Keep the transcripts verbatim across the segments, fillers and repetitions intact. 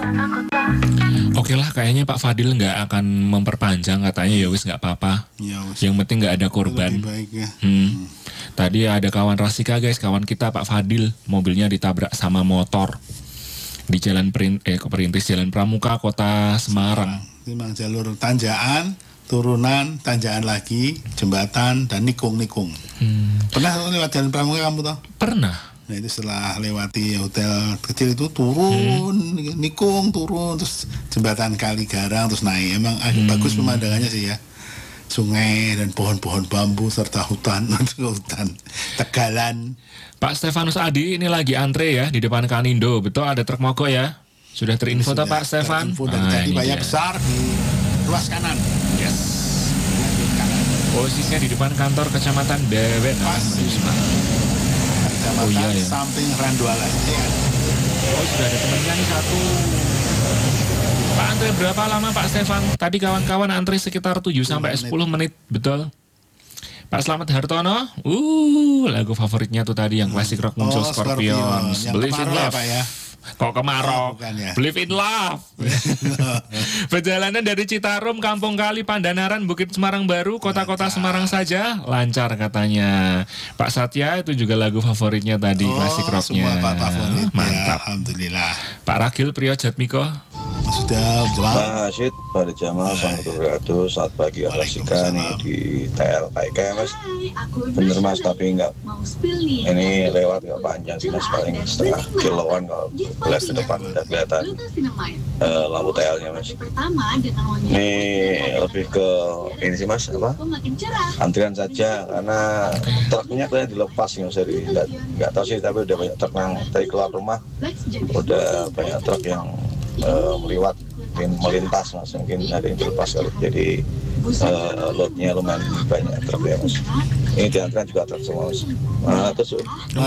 Oke lah, kayaknya Pak Fadil nggak akan memperpanjang, katanya ya wis nggak apa-apa. Ya, wis. Yang penting nggak ada korban. Lebih baik ya. Hmm. Hmm. Tadi ada kawan Rasika guys, kawan kita Pak Fadil, mobilnya ditabrak sama motor di Jalan Perin eh Perintis Jalan Pramuka, Kota Semarang. Itu memang jalur tanjakan, turunan, tanjakan lagi, jembatan dan nikung-nikung. Hmm. Pernah lewat Jalan Pramuka kamu tahu? Pernah. Nah itu setelah lewati hotel kecil itu turun, hmm. nikung turun, terus jembatan Kali Garang terus naik. Emang agak hmm. bagus pemandangannya sih ya. Sungai dan pohon-pohon bambu serta hutan, hutan Tegalan. Pak Stefanus Adi ini lagi antre ya di depan Kanindo. Betul, ada truk mogok ya? Sudah terinfo tak Pak Stefan? Terinfo dan tadi banyak besar di ruas kanan. Yes. Posisinya di depan kantor Kecamatan Dewen. Pas. Kecamatan Oh, iya, ya. samping Randuala ini ya. Oh, sudah ada temannya nih satu. Pak antre berapa lama Pak Stefan? Tadi kawan-kawan antre sekitar tujuh sampai sepuluh menit, betul. Pak Slamet Hartono, uh, lagu favoritnya tuh tadi yang klasik rock muncul, Oh, Scorpions, Scorpion. Believe in Love. Apa ya? Kok kemarau? Oh, bukan ya. Believe in Love. Perjalanan dari Citarum, Kampung Kali, Pandanaran, Bukit Semarang Baru, kota-kota Semarang saja lancar katanya. Pak Satya itu juga lagu favoritnya tadi, Oh, klasik rocknya. semua Pak favorit. Mantap. Ya, alhamdulillah. Pak Ragil Priyojatmiko. Sudah jawab. Pak Hasid, pada jamaah Assalamualaikum warahmatullahi saat pagi Rasika nih di T L K I K Mas. Bener Mas, tapi nggak ini lewat nggak panjang sih Mas, paling setengah kiloan kalau lihat ke depan udah kelihatan uh, lampu T L-nya Mas. Ini lebih ke ini sih Mas, apa? Antrian saja karena truknya kayaknya dilepas nggak usah dilihat. Nggak tahu sih, tapi udah banyak truk yang dari keluar rumah, udah banyak truk yang Uh, meliwat, melintas Mas, mungkin ada yang terlepas kali, jadi uh, loadnya lumayan banyak truk ya Mas. Ini diantaranya juga truk semua Mas. Matur suwun.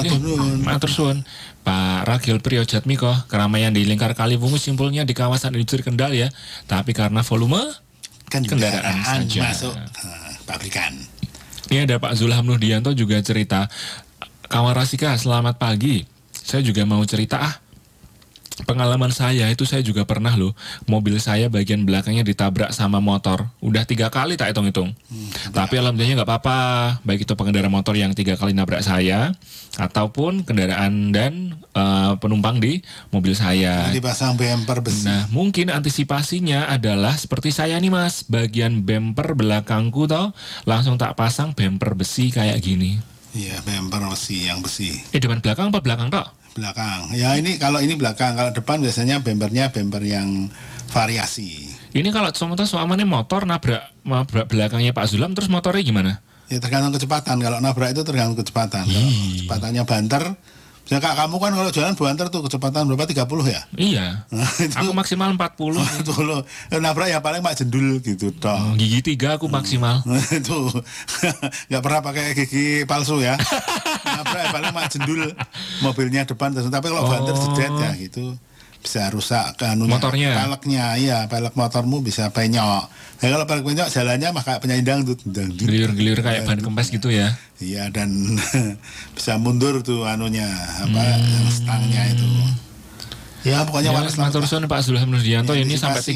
Matur suwun. Pak Ragil Priyojatmiko, keramaian di lingkar Kaliwungu simpulnya di kawasan industri Kendal ya, tapi karena volume kan kendaraan, kendaraan saja masuk uh, pabrikan. Ini ada Pak Zulham Nurdianto juga cerita, kawan Rasika selamat pagi, saya juga mau cerita ah. Pengalaman saya itu saya juga pernah loh, mobil saya bagian belakangnya ditabrak sama motor. Udah tiga kali tak hitung-hitung. Hmm, Tapi alhamdulillah nggak apa-apa. Baik itu pengendara motor yang tiga kali nabrak saya, ataupun kendaraan dan uh, penumpang di mobil saya. Dipasang bumper besi. Nah mungkin antisipasinya adalah seperti saya nih Mas, bagian bumper belakangku toh langsung tak pasang bumper besi kayak gini. Iya, bumper besi, yang besi. Eh depan belakang apa belakang toh? Belakang. Ya ini kalau ini belakang, kalau depan biasanya bumpernya bumper yang variasi. Ini kalau sementara soamannya motor nabrak, nabrak belakangnya Pak Zulam, terus motornya gimana? Ya tergantung kecepatan. Kalau nabrak itu tergantung kecepatan. Kalau kecepatannya banter, misalnya kak kamu kan kalau jalan banter tuh kecepatan berapa? tiga puluh ya? Iya. Nah, itu, aku maksimal empat puluh. Itu loh. Nabrak ya paling mak jendul gitu toh. Oh, gigi tiga aku maksimal. Itu nggak pernah pakai gigi palsu ya. Nabrak ya paling mak jendul mobilnya depan terus. Tapi kalau banter Oh. jedet ya gitu bisa rusak kanunya, motornya, peleknya, iya pelek motormu bisa penyok. Ya kalau pelek penyok jalannya maka penyandang tuh, gelir-gelir kayak ban kempes gitu ya. Iya dan bisa mundur tuh anunya apa hmm. stangnya itu. Ya pokoknya ya, matur suwun Pak Zulham Nurdianto ya, ini sampai